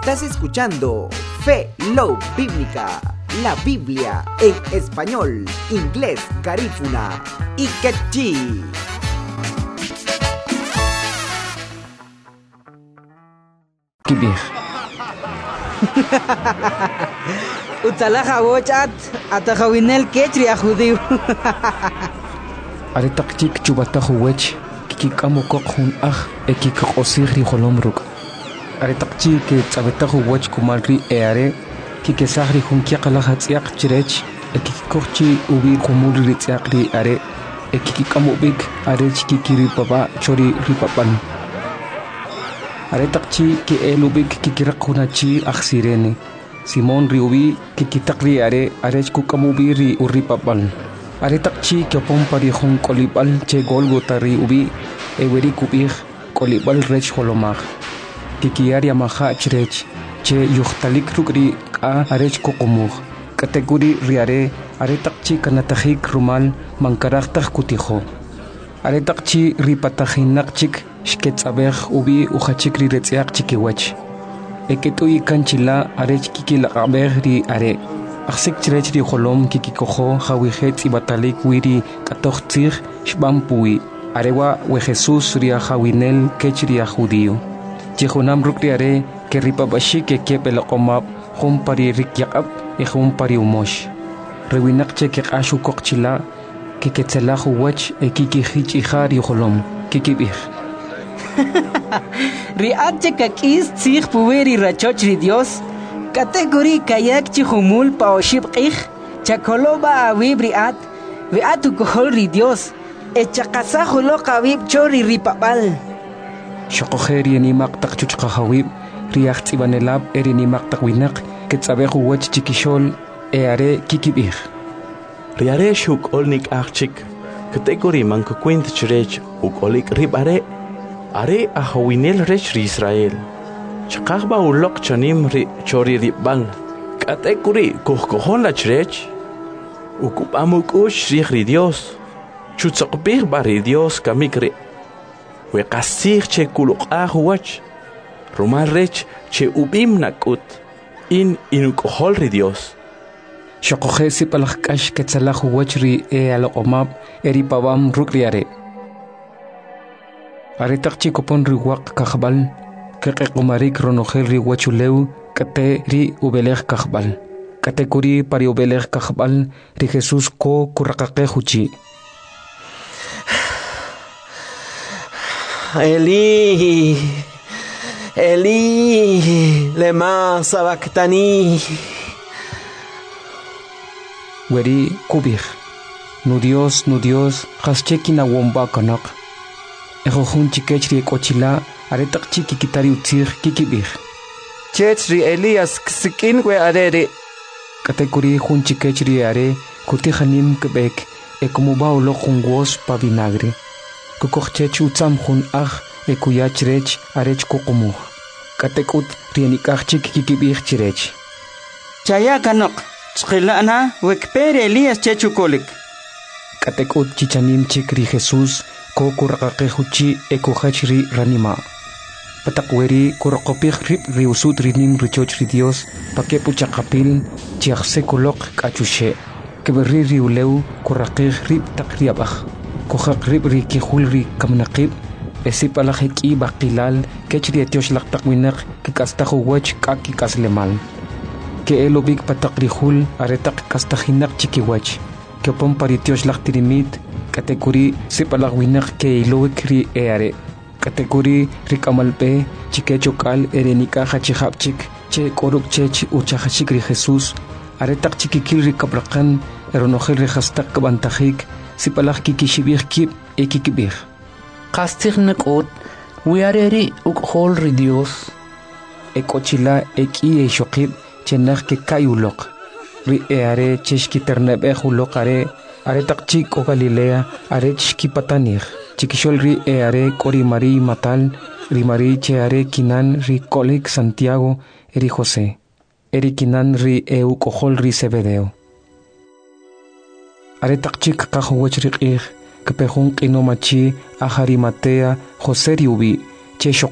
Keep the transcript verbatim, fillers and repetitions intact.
Estás escuchando Fe Love Bíblica, la Biblia en español, inglés, garífuna y quechí. Kibir. Utalaja wochat atajawinel kechri a judío. Aretak chik chubatahu wech kikikamu kok hun ah ekikok osirri holomruk. Aretak chik tzabetahu wech kumalri eare kikesahri hun kiakalaha tsiak chirech ekikokchi ubi kumulri tsiakri are ekikikamu big arech kikiri papa chori ripapan. Aretak chi ki elubik kikirakuna chi aksirene. Simon riubi kikitakri are arech kukamubi ri uripapal. Aretak chi kiopon pari hon kolibal che golgota riubi eweri kubih kolibal rech holomag. Kikiaria maha chrech che yuhtalik rukri a arech kukumug. Kategori riare aretak chi kanatahik rumal mankaraktak kutiho. Aretak chi ripatahinak chik shketzabeh ubi uchachikri retziak chikiwach. Eketui kanchila arech kikila abeh ri are. Aksik chirech ri holom kikikoho hawihet ibatalik wiri katochtzir shbampui. Arewa we Jesus ria hawinel kechria judío. Chihunam rukri are ke ripabashi ke kepelaqomab hum pari rikyakab e hum pari umosh. Rewinakche ke ashu kokchila ke ketzelahu wach e kiki hich ihari holom kikibih. Riatche kakis tzich puweri rachoch ri Dios. Kategori kayak chihumul paoshib qih. Chakoloba awib riat. Viatu kohol ri Dios. Echakasahulo kawib chori ripapal. Shokojeri ni maktak chuchkahawib. Riach tsibanelab eri ni maktak winak. Ketzabehu wach chikishol eare kikibih. Riare shuk olnik achik. Kategori mankukwint chirech ukolik ribare. Are ahawinel rech ri Israel. Chakahba ulok chanim ri chori ribal. Kategori kuhkohon la chrech. Ukupamuk ush ri Dios. Chutzakbih bari Dios kamikri. Wekasir che kuluk ahuach. Rumal rech che ubim nakut. In inukohol ri Dios. Shokojesi palakash ketzalahu wachri e alomab eri pabam rukriare. Aretak chi kopon ri wak kakbal keke kumarik ronogel ri wachuleu kate ri ubelej kakbal kate kuri pari ubelej kakbal ri Jesus ko kurakake huchi. Eli Eli lema sabactani. Weri kubih nu Dios nu Dios hascheki na womba kanak. Ejo hun chikechri kochila aretak chiki kitari utzir kikibih. Chechri Elias ksikin we arere. Katekuri hun chikechri are kutihanim kebek e como bao lo jungos pa vinagre. Kukochech utzam hun ach e kuyachrech arech kokomu. Katekut rienikach chiki kikibih chirech. Chaya kanok. Chqilana wekpere Elias chechukolik. Katekut chichanim chikri Jesus ko kurakake huchi e kuhachri ranima. Patakweri kurakopih rip riusut rinim richoch ri Dios pakepu chakapil chiakse kolok kachushe. Keberi riuleu kurakih rip takriabach. Kuhak rip ri kihul ri kamnakib. Esipalahek i bakilal kechri etiosh laktakwinak kikastahu wach kaki kaslemal. Que elobik patakrihul aretak kastahinak chikiwach. Que opon paritiosh laktirimit kategori sipalagwinak ke ilowik ri eare. Kategori rikamalpe chikechokal erenika hachihapchik che koruk chech uchahachik ri Jesus. Aretak chikikil ri kabrakan eronogel ri hastak kabantajik sipalag kikishibih kip ekikibih. Kastig nekot wiareri ukhol ri Dios. Ekochila eki e shokib chenak ke kayulok ri eare cheshki ternebe hulok are aretak chik o Galilea are chki patanir chikishol ri eare kori mari matal ri mari che are kinan ri kolik Santiago eri Jose eri kinan ri eu kohol ri Zebedeo aretak chik kahwach ri qih kepehun qinomachi ahari matea Jose riubi che